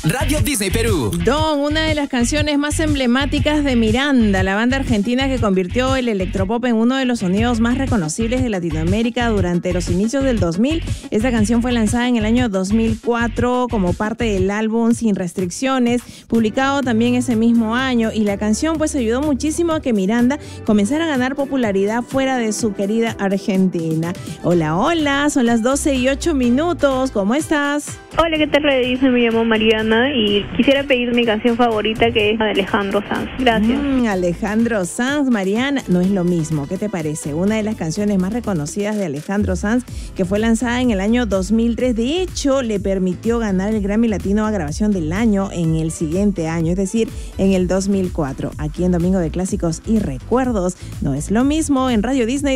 Radio Disney Perú. Don, una de las canciones más emblemáticas de Miranda, la banda argentina que convirtió el electropop en uno de los sonidos más reconocibles de Latinoamérica durante los inicios del 2000. Esta canción fue lanzada en el año 2004 como parte del álbum Sin Restricciones, publicado también ese mismo año, y la canción pues ayudó muchísimo a que Miranda comenzara a ganar popularidad fuera de su querida Argentina. Hola, hola, son las 12:08. ¿Cómo estás? Hola, ¿qué tal? Me llamo Mariana y quisiera pedir mi canción favorita, que es de Alejandro Sanz. Gracias. Alejandro Sanz, Mariana, no es lo mismo. ¿Qué te parece? Una de las canciones más reconocidas de Alejandro Sanz, que fue lanzada en el año 2003. De hecho, le permitió ganar el Grammy Latino a Grabación del Año en el siguiente año, es decir, en el 2004. Aquí en Domingo de Clásicos y Recuerdos, no es lo mismo en Radio Disney.